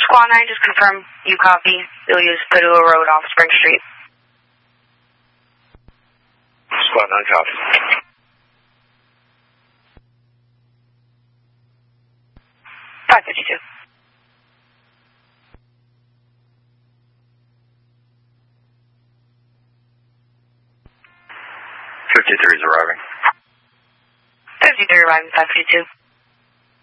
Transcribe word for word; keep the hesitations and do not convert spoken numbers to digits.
Squad nine, just confirm you copy. You'll use Padua Road off Spring Street. Squad nine, copy. five fifty-two. fifty-three is arriving. fifty-three arriving, five fifty-two.